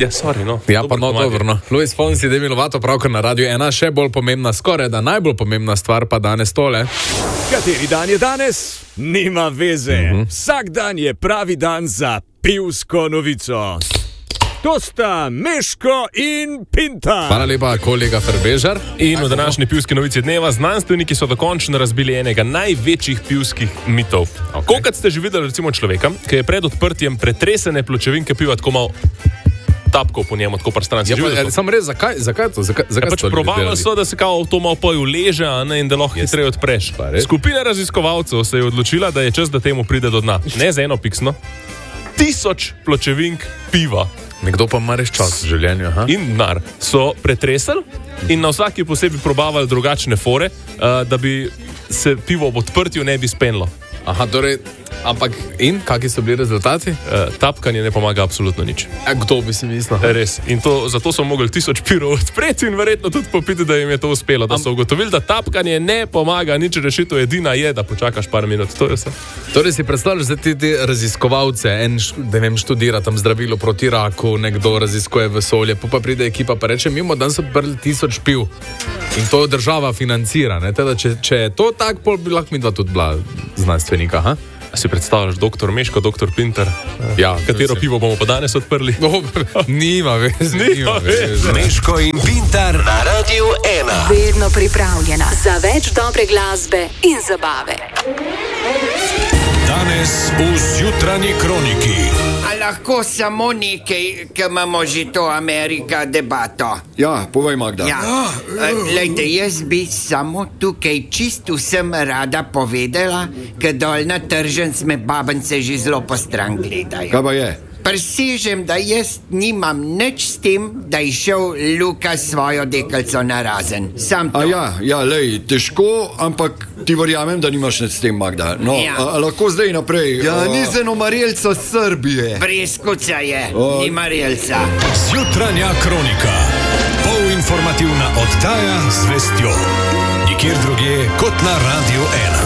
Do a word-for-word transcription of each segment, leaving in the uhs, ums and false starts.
Ja, sorry, no. Ja, pa no, dobro, no. Luis Fonsi, Demi Lovato, pravkar na Radio ena, še bolj pomembna, skoraj da najbolj pomembna stvar pa danes tole. Kateri dan je danes? Nima veze. Uh-huh. Vsak dan je pravi dan za pivsko novico. To sta Meško in Pintar. Hvala lepa, kolega Ferbežar. In v današnji pivski novici dneva znanstveniki so dokončno razbili enega največjih pivskih mitov. Okay. Kolikrat ste že videli recimo človeka, ki je pred odprtjem pretresene pločevinke piva tako malo tapkov po njemu, tako par stran. Ja, pa, sam res, zakaj, zakaj to? Zakaj, zakaj ja, pač probalo so, da se kao to malo poju leže, a ne, in da lahko hitreje odpreš. Skupina raziskovalcev se je odločila, da je čas, da temu pride do dna. Ne za eno piksno. Tisoč pločevink piva. Nekdo pa ima res čas v življenju. Aha. In denar so pretresali in na vsaki posebej probavali drugačne fore, uh, da bi se pivo ob odprtju ne bi spenilo. Aha, torej, ampak in kakšni so bili rezultati? Uh, tapkanje ne pomaga absolutno nič. A kdo bi si mislil? Res. In to, zato so mogli tisoč pirov odpreti in verjetno tudi popiti, da jim je to uspelo. Da so ugotovili, da tapkanje ne pomaga, nič rešitev, edina je, da počakaš par minut. To je vse. Torej si predstavljaš, da ti, ti raziskovalce, en da vem, študira tam zdravilo proti raku, nekdo raziskuje vesolje, pa, pa pride ekipa pa reče, mimo dan so prli tisoč piv. In to država financira. Ne? Teda, če, če je to tak, pol bi lahko mi dva tudi bila znanstvenika. Ha? Si predstavljaš doktor Meško, doktor Pintar? Ja, katero pivo bomo pa danes odprli? No, nima vez, nima vez. Meško in Pintar na Radio ena. Vedno pripravljena za več dobre glasbe in zabave. Danes v Zjutranji kroniki. A lahko samo nekaj, ker imamo že to Amerika debato. Ja, povej, Magda. Ja. Lejte, jaz bi samo tukaj čisto vsem rada povedala, ker dol na tržnici me babence že zelo postran gledajo. Kaj pa je? Presežem, da jaz nimam nič s tem, da je šel Luka svojo deklico na razen. Sam to. A ja, ja, lej, težko, ampak ti verjamem, da nimaš nič s tem, Magda. No, ja. a, a lahko zdaj naprej? Ja, a... ni zeno Marjelca Srbije. Preskuca je, o... ni Marjelca. Zjutranja kronika. Polinformativna oddaja z vestjo. Nikjer drugje kot na Radio ena.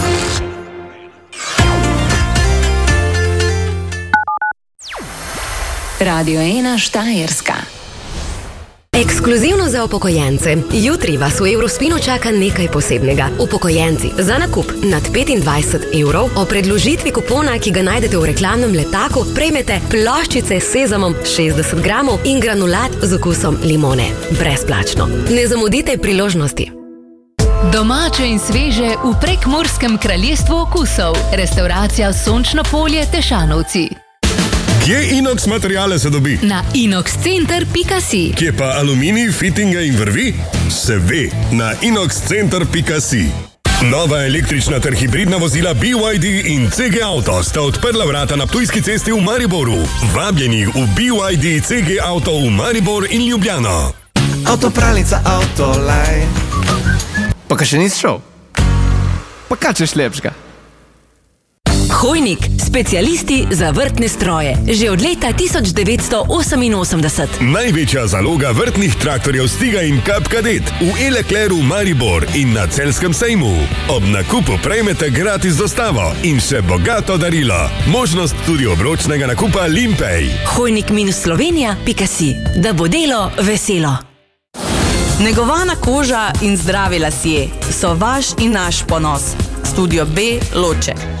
Radio ena Štajerska. Ekskluzivno za upokojence. Jutri vas v Eurospinu čaka nekaj posebnega. Upokojenci, za nakup nad petindvajset evrov o predložitvi kupona, ki ga najdete v reklamnem letaku, prejmete ploščice s sezamom šestdeset gramov in granulat z okusom limone. Brezplačno. Ne zamudite priložnosti. Domače in sveže v Prekmurskem kraljestvu okusov. Restauracija Sončno polje Tešanovci. Kje inox materijale se dobi? Na inox center pika si. Kje pa aluminij, fitinge in vrvi? Se ve, na inox center pika si. Nova električna ter hibridna vozila B Y D in C G Auto sta odprla vrata na Ptujski cesti v Mariboru. Vabljeni v B Y D C G Auto v Maribor in Ljubljano. Avtopralnica Autoline. Pa kaj še nisi šel? Pa kaj češ lepšega? Hojnik, specialisti za vrtne stroje. Že od leta tisoč devetsto oseminosemdeset. Največja zaloga vrtnih traktorjev Stiga in Kap Kadet v Elekleru Maribor in na Celjskem sejmu. Ob nakupu prejmete gratis dostavo in še bogato darilo. Možnost tudi obročnega nakupa Limpej. Hojnik minus Slovenija pika si. Da bo delo veselo. Negovana koža in zdravi lasje so vaš in naš ponos. Studio B Loče.